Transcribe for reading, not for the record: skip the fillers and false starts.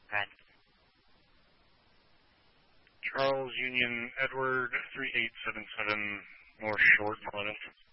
Red. Charles Union Edward 3877 North Shore, Plymouth.